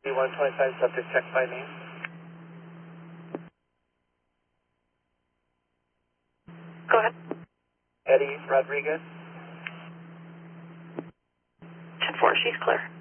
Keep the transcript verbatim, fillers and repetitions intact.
one twenty-five, subject check by name. Go ahead. Eddie Rodriguez. ten four, she's clear.